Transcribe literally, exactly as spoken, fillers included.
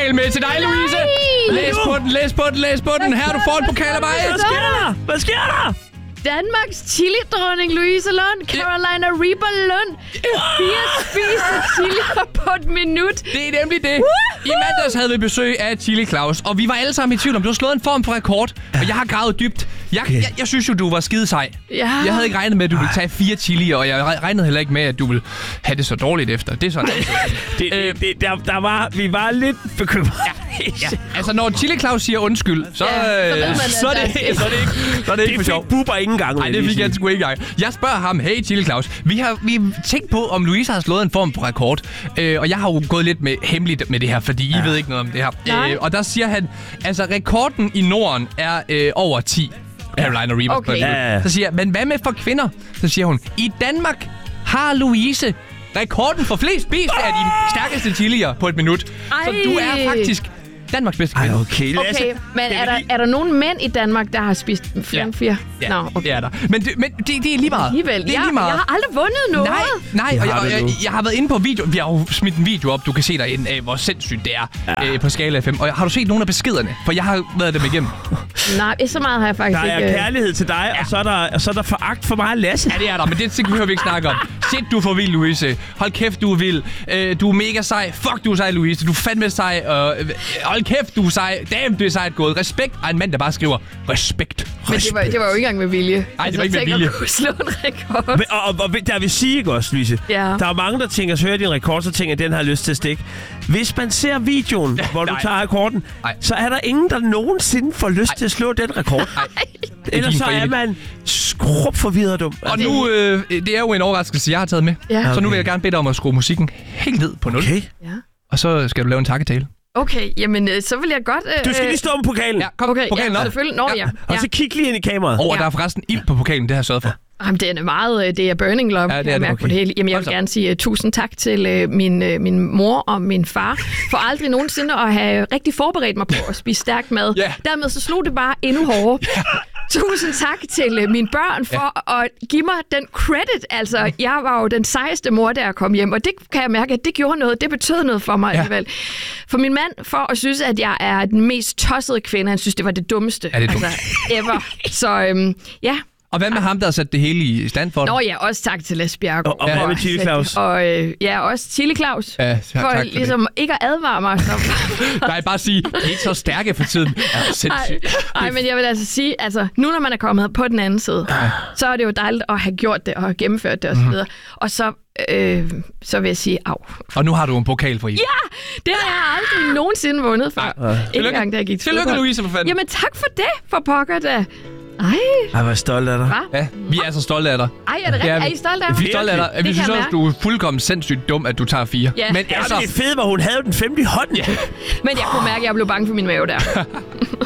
pokal med til dig, Louise. Læs på den, læs på den, læs på den. Her, du får en pokal af mig. Hvad sker der? Hvad sker der? Danmarks chili-dronning Louise Lund, Carolina Reaper Lund. Fire spiste chilier på et minut. Det er nemlig det. I mandags havde vi besøg af Chili Claus, og vi var alle sammen i tvivl om, du har slået en form for rekord, og jeg har gravet dybt. Jeg, jeg, jeg synes jo, du var skide sej. Ja. Jeg havde ikke regnet med, at du ville tage fire chilier, og jeg regnede heller ikke med, at du ville have det så dårligt efter. Det er sådan. det, det, det, der, der var, vi var lidt bekymrede. Ja, ja. Altså, når Chili Claus siger undskyld, så, Ja, så ved man, så, er, det, at så er det ikke, så er det ikke for sjov. Det fik Bubber ikke engang. Nej, det fik jeg sgu ikke engang. Jeg spørger ham, hey Chili Claus, vi har vi har tænkt på, om Louise har slået en form for rekord. Øh, og jeg har jo gået lidt med hemmeligt med det her, fordi ja. I ved ikke noget om det her. Øh, og der siger han, altså rekorden i Norden er øh, over ti. Carolina Reaper. Okay. Ja. Så siger jeg, men hvad med for kvinder? Så siger hun, i Danmark har Louise rekorden for flest spiste af de stærkeste chilier på et minut. Ej. Så du er faktisk Danmarks bedste kvinde. Ej, okay, Okay, men er der, er der nogen mænd i Danmark, der har spist flere end fire? Ja, Nå, okay. det er der. Men det, men det, det er lige meget. Alligevel. Det er Jeg, lige meget. jeg har aldrig vundet noget. Nej, nej, Jeg og jeg, har og det jeg, nu. jeg har været inde på video. Vi har jo smidt en video op, du kan se derinde af, hvor sindssygt det er Ja. øh, på skala af fem. Og har du set nogle af beskederne? For jeg har været dem igennem. Nej, så meget har jeg faktisk Der ikke. er kærlighed til dig, ja. og, så er der, og så er der foragt for mig og Lasse. Ja, det er der, men det, det behøver vi ikke snakke om. Shit, du er for vild, Louise. Hold kæft, du er vild. Øh, du er mega sej. Fuck, du er sej, Louise. Du er fandme sej. Øh, hold kæft, du er sej. Damn, det er sejt gået. Respekt. Ej, en mand, der bare skriver respekt. Men det var, det var jo ikke engang med vilje. Nej, det var ikke med tænk vilje. at kunne slå en rekord. Men, og, og, og der vil sige ikke også, Louise. Ja. Der er mange, der tænker, så hører din rekord, så tænker, at den har lyst til at stikke. Hvis man ser videoen, hvor du Nej. tager rekorden, Nej. så er der ingen, der nogensinde får lyst Ej. til at slå den rekord. Ellers din så er forening. man skrup forvirret dum. Og nu, øh, det er jo en overraskelse, jeg har taget med. Ja. Så nu vil jeg gerne bede dig om at skrue musikken helt ned på nul. Okay. Ja. Og så skal du lave en takketale. Okay, jamen øh, så vil jeg godt... Øh, Du skal lige stå med pokalen. Ja, kom, Okay, pokalen ja, op. selvfølgelig. Nå, ja. Og så kig lige ind i kameraet. Og Ja. der er forresten ild på pokalen, det har jeg sørget for. Jamen, det er meget, øh, det er burning love. Ja, det er kan jeg det. mærke på Okay. det hele. Jamen, jeg vil Hold så. gerne sige uh, tusind tak til uh, min, uh, min mor og min far, for aldrig nogensinde at have rigtig forberedt mig på at spise stærk mad. Ja. Dermed så slog det bare endnu hårdere. Tusind tak til uh, mine børn for ja. at give mig den credit. Altså, jeg var jo den sejeste mor, da jeg kom hjem, og det kan jeg mærke, at det gjorde noget. Det betød noget for mig Ja. alligevel. For min mand, for at synes, at jeg er den mest tossede kvinde, han synes, det var det dummeste. Ja, det er dumt. Altså, ever. Så øhm, ja. Og hvad med ham, der har sat det hele i stand for dig? Nå ja, også tak til Les Bjergård. Og- og hvad med Chili Claus? Og øh, ja, også Chili Claus. Ja, tak for for det. ligesom ikke at advare mig. Så. Nej, bare sige, I er ikke så stærke for tiden. Ja, Ej, sindssygt. ej, men jeg vil altså sige, altså nu når man er kommet på den anden side, så er det jo dejligt at have gjort det og have gennemført det osv. Mm-hmm. Og så, øh, så vil jeg sige, au. Og nu har du en pokal for I. Ja, det har jeg aldrig nogensinde vundet før. Nej. Ikke Tillykke. engang, da jeg gik til Tillykke, fodbold. Louise, for fanden. Jamen tak for det, for pokker da. Ej, Ej, hvor er stolt af dig. hva? Ja, vi er så stolte af dig. Ej, er det rigtigt? Ja, vi- Er I stolte af mig? Vi er stolte af dig. Det Vi kan synes jeg også, du er fuldkommen sindssygt dum, at du tager fire. Ja. Men Ja, altså... det fede var, hun havde jo den femte i hånden. Men jeg kunne mærke, at jeg blev bange for min mave der.